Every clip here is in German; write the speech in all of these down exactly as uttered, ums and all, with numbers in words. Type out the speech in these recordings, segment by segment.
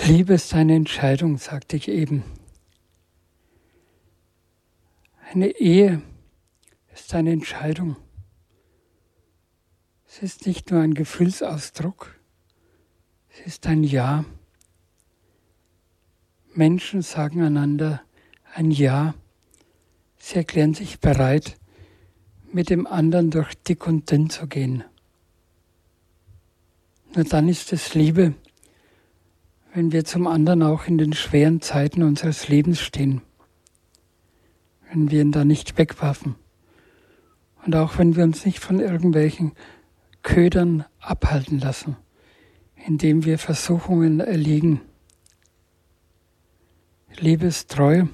Liebe ist eine Entscheidung, sagte ich eben. Eine Ehe ist eine Entscheidung. Es ist nicht nur ein Gefühlsausdruck, es ist ein Ja. Menschen sagen einander ein Ja. Sie erklären sich bereit, mit dem anderen durch dick und dünn zu gehen. Nur dann ist es Liebe, wenn wir zum anderen auch in den schweren Zeiten unseres Lebens stehen. Wenn wir ihn da nicht wegwerfen. Und auch wenn wir uns nicht von irgendwelchen Ködern abhalten lassen, indem wir Versuchungen erliegen. Liebe ist treu.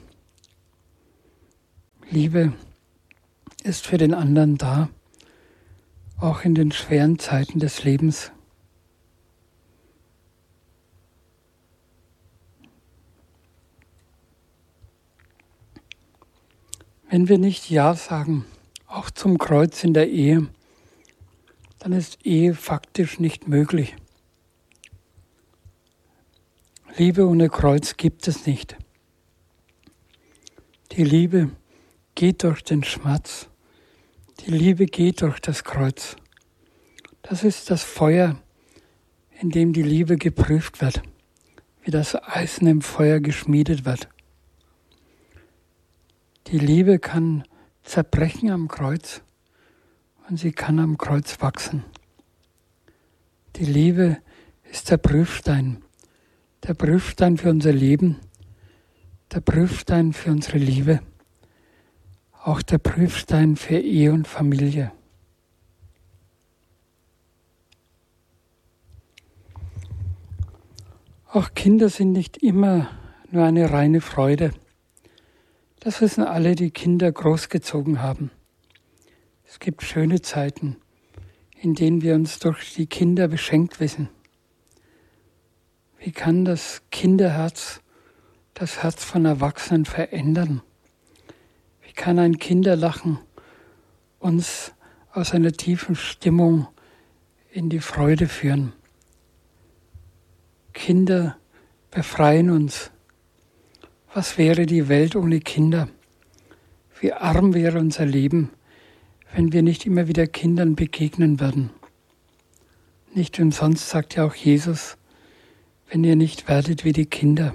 Liebe ist für den anderen da, auch in den schweren Zeiten des Lebens. Wenn wir nicht Ja sagen, auch zum Kreuz in der Ehe, dann ist Ehe faktisch nicht möglich. Liebe ohne Kreuz gibt es nicht. Die Liebe geht durch den Schmerz. Die Liebe geht durch das Kreuz. Das ist das Feuer, in dem die Liebe geprüft wird, wie das Eisen im Feuer geschmiedet wird. Die Liebe kann zerbrechen am Kreuz und sie kann am Kreuz wachsen. Die Liebe ist der Prüfstein, der Prüfstein für unser Leben, der Prüfstein für unsere Liebe, auch der Prüfstein für Ehe und Familie. Auch Kinder sind nicht immer nur eine reine Freude. Das wissen alle, die Kinder großgezogen haben. Es gibt schöne Zeiten, in denen wir uns durch die Kinder beschenkt wissen. Wie kann das Kinderherz das Herz von Erwachsenen verändern? Wie kann ein Kinderlachen uns aus einer tiefen Stimmung in die Freude führen? Kinder befreien uns. Was wäre die Welt ohne Kinder? Wie arm wäre unser Leben, wenn wir nicht immer wieder Kindern begegnen würden. Nicht umsonst sagt ja auch Jesus, wenn ihr nicht werdet wie die Kinder.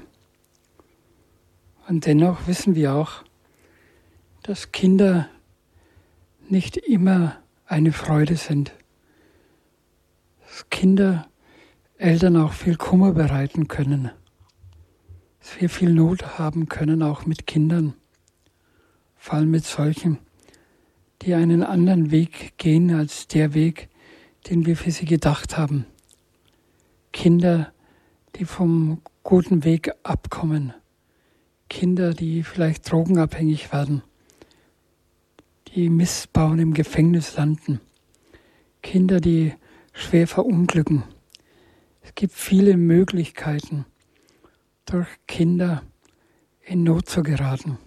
Und dennoch wissen wir auch, dass Kinder nicht immer eine Freude sind. Dass Kinder Eltern auch viel Kummer bereiten können. Dass wir viel Not haben können, auch mit Kindern. Vor allem mit solchen, die einen anderen Weg gehen als der Weg, den wir für sie gedacht haben. Kinder, die vom guten Weg abkommen. Kinder, die vielleicht drogenabhängig werden. Die Mist bauen, im Gefängnis landen. Kinder, die schwer verunglücken. Es gibt viele Möglichkeiten, durch Kinder in Not zu geraten.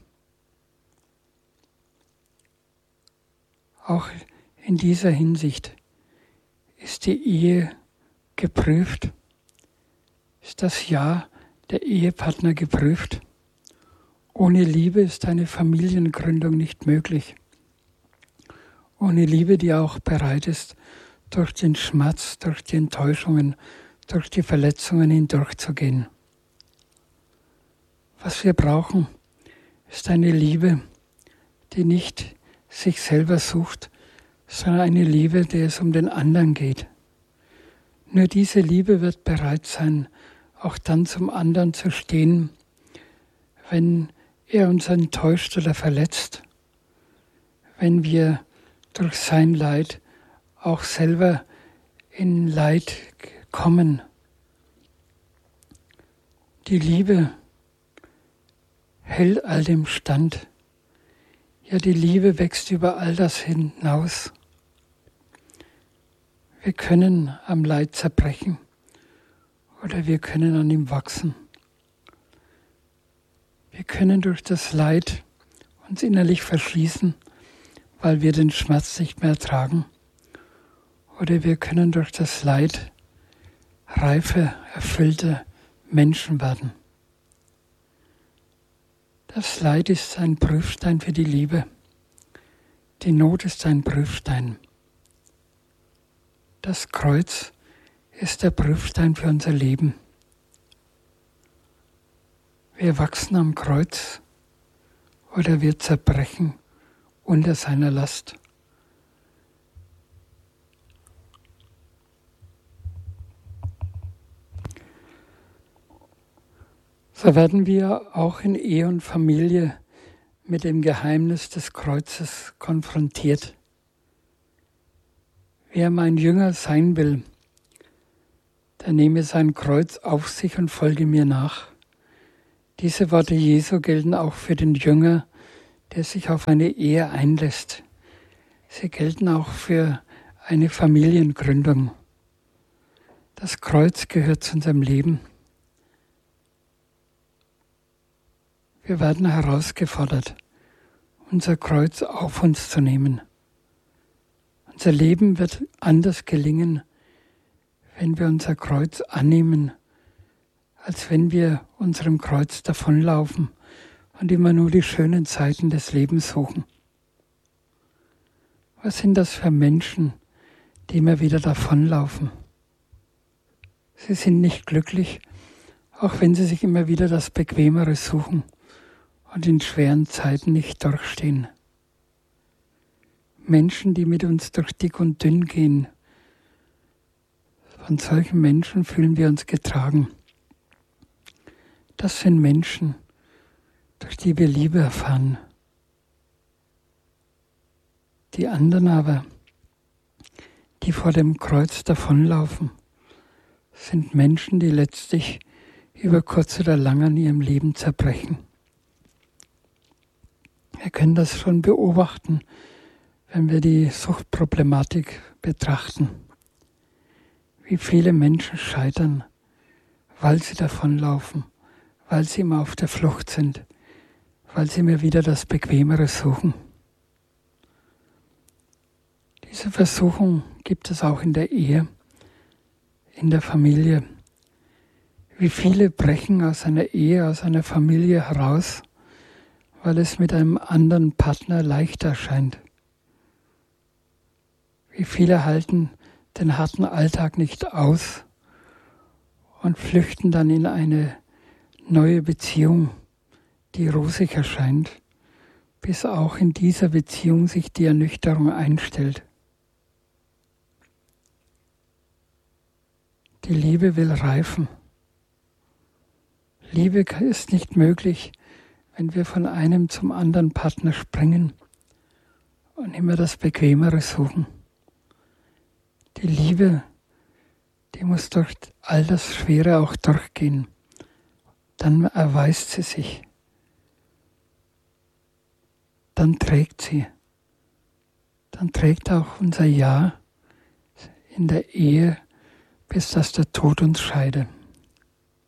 Auch in dieser Hinsicht ist die Ehe geprüft. Ist das Ja der Ehepartner geprüft? Ohne Liebe ist eine Familiengründung nicht möglich. Ohne Liebe, die auch bereit ist, durch den Schmerz, durch die Enttäuschungen, durch die Verletzungen hindurchzugehen. Was wir brauchen, ist eine Liebe, die nicht sich selber sucht, sondern eine Liebe, der es um den anderen geht. Nur diese Liebe wird bereit sein, auch dann zum anderen zu stehen, wenn er uns enttäuscht oder verletzt, wenn wir durch sein Leid auch selber in Leid kommen. Die Liebe hält all dem stand. Ja, die Liebe wächst über all das hinaus. Wir können am Leid zerbrechen oder wir können an ihm wachsen. Wir können durch das Leid uns innerlich verschließen, weil wir den Schmerz nicht mehr ertragen. Oder wir können durch das Leid reife, erfüllte Menschen werden. Das Leid ist ein Prüfstein für die Liebe. Die Not ist ein Prüfstein. Das Kreuz ist der Prüfstein für unser Leben. Wir wachsen am Kreuz oder wir zerbrechen unter seiner Last. So werden wir auch in Ehe und Familie mit dem Geheimnis des Kreuzes konfrontiert. Wer mein Jünger sein will, der nehme sein Kreuz auf sich und folge mir nach. Diese Worte Jesu gelten auch für den Jünger, der sich auf eine Ehe einlässt. Sie gelten auch für eine Familiengründung. Das Kreuz gehört zu unserem Leben. Wir werden herausgefordert, unser Kreuz auf uns zu nehmen. Unser Leben wird anders gelingen, wenn wir unser Kreuz annehmen, als wenn wir unserem Kreuz davonlaufen und immer nur die schönen Seiten des Lebens suchen. Was sind das für Menschen, die immer wieder davonlaufen? Sie sind nicht glücklich, auch wenn sie sich immer wieder das Bequemere suchen und in schweren Zeiten nicht durchstehen. Menschen, die mit uns durch dick und dünn gehen, von solchen Menschen fühlen wir uns getragen. Das sind Menschen, durch die wir Liebe erfahren. Die anderen aber, die vor dem Kreuz davonlaufen, sind Menschen, die letztlich über kurz oder lang an ihrem Leben zerbrechen. Wir können das schon beobachten, wenn wir die Suchtproblematik betrachten. Wie viele Menschen scheitern, weil sie davonlaufen, weil sie immer auf der Flucht sind, weil sie immer wieder das Bequemere suchen. Diese Versuchung gibt es auch in der Ehe, in der Familie. Wie viele brechen aus einer Ehe, aus einer Familie heraus, weil es mit einem anderen Partner leichter erscheint. Wie viele halten den harten Alltag nicht aus und flüchten dann in eine neue Beziehung, die rosig erscheint, bis auch in dieser Beziehung sich die Ernüchterung einstellt. Die Liebe will reifen. Liebe ist nicht möglich, wenn wir von einem zum anderen Partner springen und immer das Bequemere suchen. Die Liebe, die muss durch all das Schwere auch durchgehen. Dann erweist sie sich. Dann trägt sie. Dann trägt auch unser Ja in der Ehe, bis dass der Tod uns scheide.